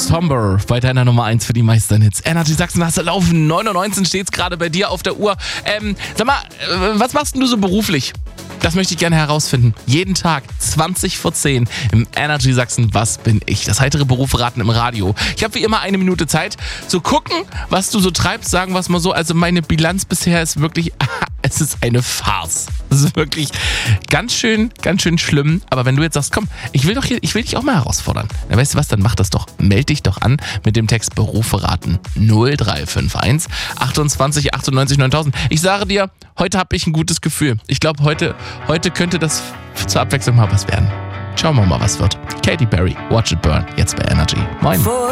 Somber bei deiner Nummer 1 für die meisten Hits. Energy Sachsen hast du laufen. 9:19 steht's gerade bei dir auf der Uhr. Sag mal, was machst denn du so beruflich? Das möchte ich gerne herausfinden. Jeden Tag, 20 vor 10 im Energy Sachsen, was bin ich? Das heitere Berufe raten im Radio. Ich habe wie immer 1 Minute Zeit zu gucken, was du so treibst, sagen wir es mal so. Also meine Bilanz bisher ist wirklich, es ist eine Farce. Das ist wirklich ganz schön schlimm. Aber wenn du jetzt sagst, komm, ich will dich auch mal herausfordern. Dann weißt du was, dann mach das doch. Meld dich doch an mit dem Text Berufe raten 0351 28 98 9000. Ich sage dir, heute habe ich ein gutes Gefühl. Ich glaube, heute könnte das zur Abwechslung mal was werden. Schauen wir mal, was wird. Katy Perry, Watch It Burn, jetzt bei Energy. Moin.